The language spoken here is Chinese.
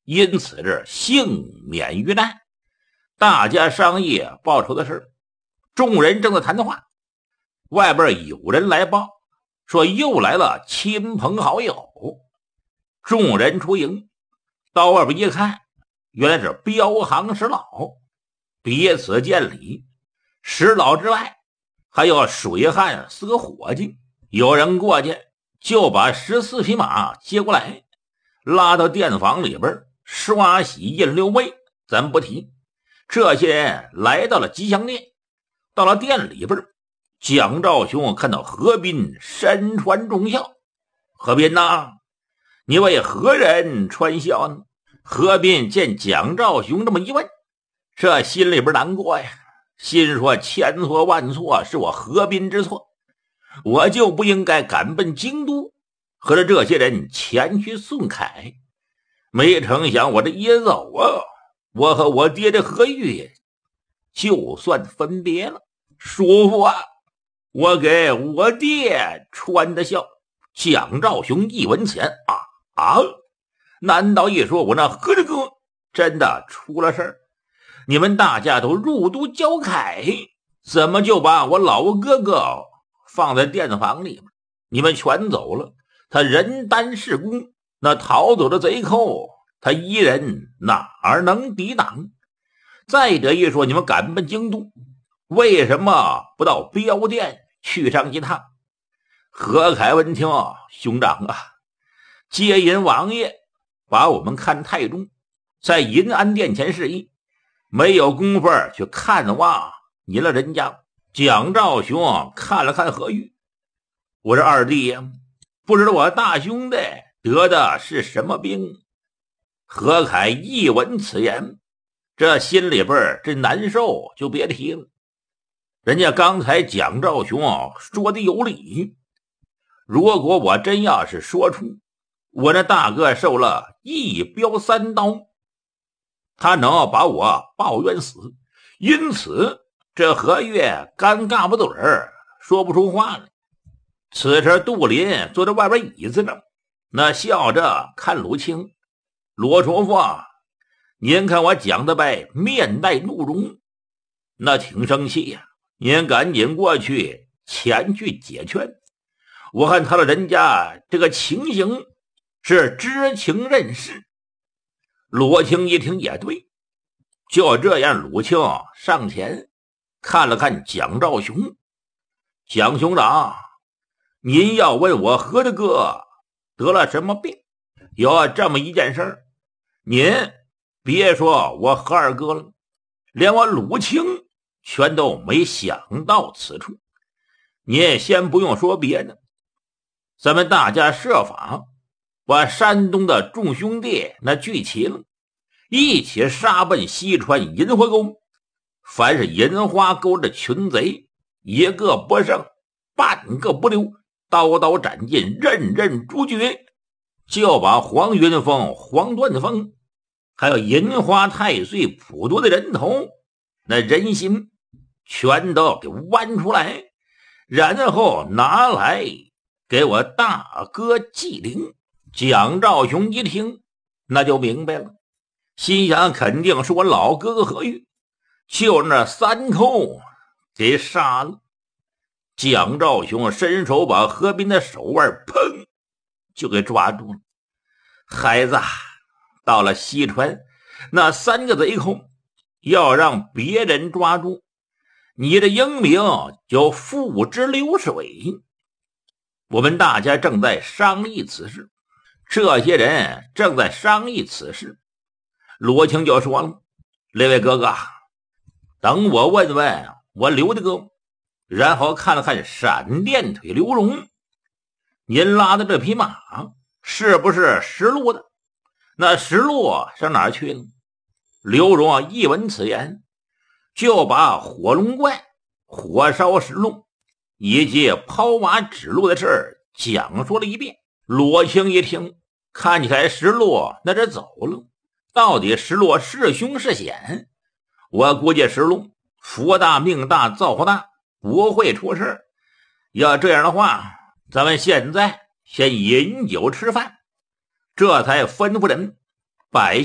因此这幸免于难。大家商议报仇的事，众人正在谈话，外边有人来报说又来了亲朋好友。众人出营，到外边一看，原来是镖行石老，彼此见礼。石老之外还有水汉4个伙计，有人过去就把14匹马接过来，拉到店房里边刷洗印6位。咱不提，这些人来到了吉祥殿，到了店里边，蒋兆雄看到何斌身穿重孝。何斌呐，你为何人穿孝呢？何斌见蒋兆雄这么一问，这心里边难过呀，心说千错万错，是我何斌之错，我就不应该赶奔京都，和着这些人前去送凯。没成想我这一走啊，我和我爹这何玉就算分别了。叔父啊，我给我爹穿的孝。蒋兆雄一闻此言，难道一说我那何大哥真的出了事儿？你们大家都入都交凯，怎么就把我老哥哥放在店房里面？你们全走了，他人单势孤，那逃走的贼寇他一人哪儿能抵挡？再者一说，你们赶奔京都，为什么不到镖店去上一趟？何凯闻听，兄长啊，接引王爷把我们看太重，在银安殿前示意，没有功夫去看望您了人家。蒋兆雄看了看何玉，我说二弟呀，不知道我大兄弟得的是什么病？何凯一闻此言，这心里边这难受就别提了。人家刚才蒋兆雄说的有理，如果我真要是说出我那大哥受了一镖3刀，他能把我报冤死，因此这何月尴尬不嘴儿，说不出话来。此时杜林坐在外边椅子上，那笑着看鲁青。罗叔父，您看我蒋大伯面带怒容，那挺生气呀，您赶紧过去前去解劝。我看他的人家这个情形是知情认事。罗青一听也对，就这样，鲁青上前看了看蒋兆雄。蒋兄长，您要问我何大哥得了什么病，有这么一件事儿，您别说我何二哥了，连我鲁青全都没想到此处。您先不用说别的，咱们大家设法把山东的众兄弟那聚齐了，一起杀奔西川银花沟。凡是银花沟的群贼，一个不剩，半个不留，刀刀斩尽，刃刃诛绝。就把黄云峰、黄段峰还有银花太岁普多的人头，那人心全都给剜出来，然后拿来给我大哥祭灵。蒋兆雄一听那就明白了，心想肯定是我老哥哥何玉，就那3口给杀了。蒋兆雄伸手把何斌的手腕砰就给抓住了。孩子，到了西川，那3个贼寇要让别人抓住，你的英名就付之流水。我们大家正在商议此事，这些人正在商议此事。罗青就说了，那位哥哥，等我问问我刘大哥。然后看了看闪电腿刘荣，您拉的这匹马是不是石路的？那石路上哪儿去了？刘荣一闻此言，就把火龙怪、火烧石路以及抛瓦指路的事儿讲述了一遍。罗青一听，看起来石路那这走了，到底石路是凶是险？我估计石路福大命大造化大，不会出事。要这样的话，咱们现在先饮酒吃饭，这才吩咐人摆